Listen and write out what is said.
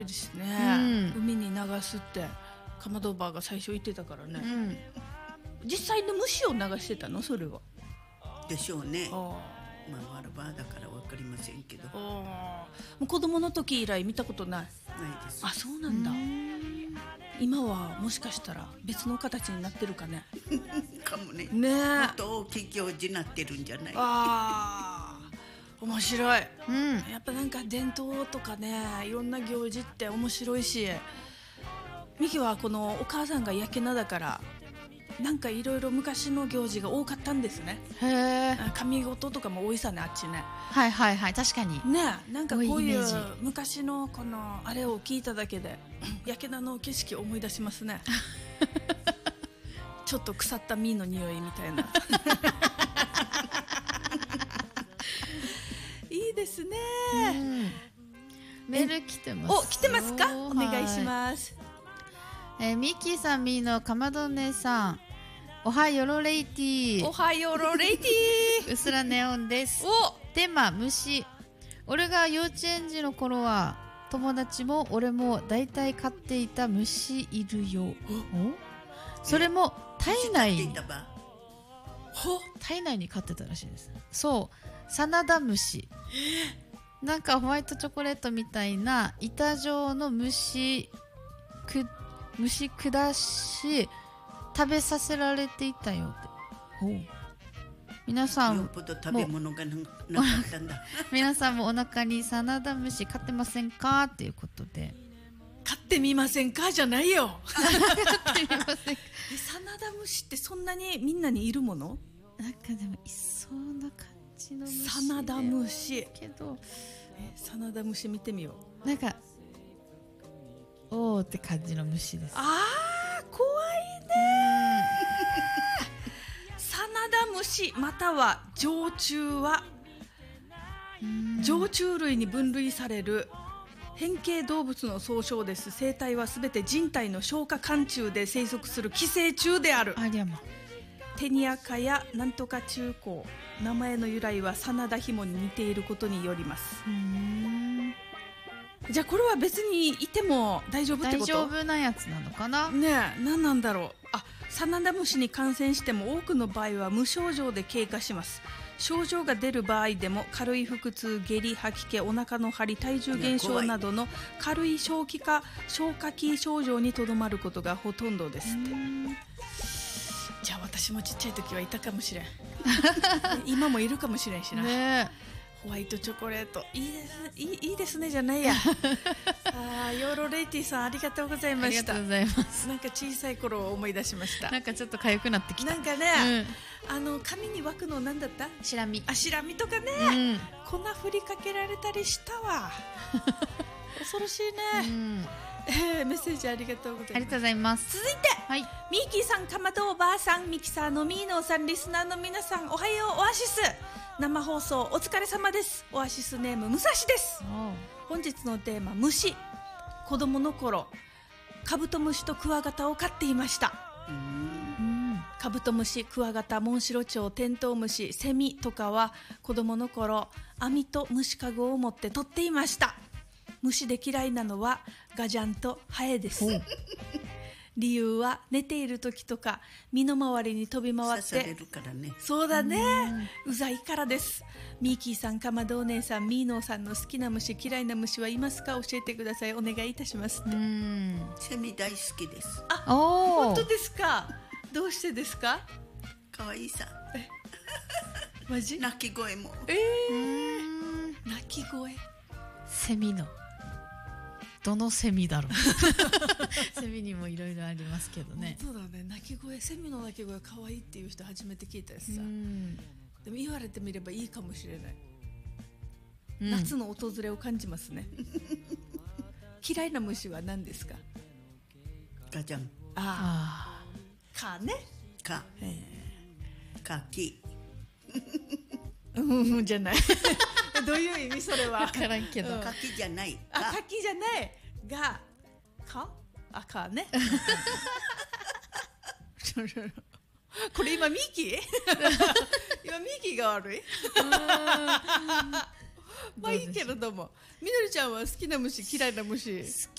ですね、海に流すってかまどばあが最初言ってたからね、実際の虫を流してたのそれは。 でしょうね。まあワラバーだから分かりませんけど。 もう子供の時以来見たことない。 ないです。 あ、そうなんだ。今はもしかしたら別の形になってるかね。 かもね。 ねえ。 もっと大きい行事になってるんじゃない。 面白い、やっぱなんか伝統とかね、いろんな行事って面白いし、ミキはこのお母さんがやけなだからなんかいろいろ昔の行事が多かったんですね。 へえ。 神事とかも多いさね、あっちね。 はいはいはい、確かにね、なんかこういう多いイメージ。 昔のこのあれを聞いただけでやけなの景色を思い出しますね。ちょっと腐った実の匂いみたいな。いいですね、 メール来てます。 お、来てますか。お願いします。 ミッキーさん、ミーのかまど姉さん、おはよろレイティー。 おはよろレイティー。 うすらネオンです。テーマ虫。俺が幼稚園児の頃は友達も俺も大体飼っていた虫いるよ。それも体内に飼ってたらしいです。そう、サナダムシ。なんかホワイトチョコレートみたいな板状の虫下し食べさせられていたよって。皆さんも食べ物がなかったんだ。 皆さんもお腹にサナダムシ飼ってませんかっていうことで。 飼ってみませんかじゃないよ。 飼ってみませんか。 サナダムシってそんなにみんなにいるもの？ なんかでもいそうな感じの虫。 サナダムシけど、 サナダムシ見てみよう。なんかおーって感じの虫です。 怖いね。サナダムシまたは常虫は常虫類に分類される変形動物の総称です。生態はすべて人体の消化管虫で生息する寄生虫である。テニアカやなんとか中高、名前の由来はサナダヒモに似ていることによります。じゃあこれは別にいても大丈夫ってこと？ 大丈夫なやつなのかなねえ、何なんだろう。サナダムシに感染しても多くの場合は無症状で経過します。症状が出る場合でも軽い腹痛、下痢、吐き気、お腹の張り、体重減少などの軽い消化器症状にとどまることがほとんどですって。じゃあ私もちっちゃい時はいたかもしれん。今もいるかもしれんしな、ね。ホワイトチョコレートいいですねじゃないや。ヨーロレイティさんありがとうございました。 ありがとうございます。 なんか小さい頃を思い出しました。 なんかちょっと痒くなってきた。 なんかね、髪に湧くのなんだった？ シラミ。 シラミとかね、粉振りかけられたりしたわ。恐ろしいね。メッセージありがとうございます。 ありがとうございます。 続いて、ミーキーさん、かまどおばあさん、ミキサーのミーノーさん、リスナーの皆さん、おはよう。オアシス生放送お疲れ様です。オアシスネーム武蔵です。本日のテーマ、虫。子供の頃カブトムシとクワガタを飼っていました。カブトムシ、クワガタ、モンシロチョウ、テントウムシ、セミとかは子供の頃網と虫かごを持って取っていました。虫で嫌いなのはガジャンとハエです。理由は寝ている時とか身の回りに飛び回って刺されるからね。 そうだね、うざいからです。ミーキーさん、かまどお姉さん、ミーノーさんの好きな虫、嫌いな虫はいますか？教えてください。お願いいたしますって。 セミ大好きです。 本当ですか？どうしてですか？ 可愛いさ。 マジ？ 鳴き声も。 鳴き声。 セミのどのセミだろう。セミにもいろいろありますけどね。 そうだね、鳴き声、セミの鳴き声可愛いっていう人初めて聞いたやつさ。でも言われてみればいいかもしれない。夏の訪れを感じますね。嫌いな虫は何ですか？ ガジャン。 蚊ね。 柿。 じゃない。どういう意味それは？ 分からんけど。 柿じゃない。 柿じゃないが蚊ね。これ今ミキ？今ミキが悪い？ まあいいけれども、みのりちゃんは好きな虫嫌いな虫？好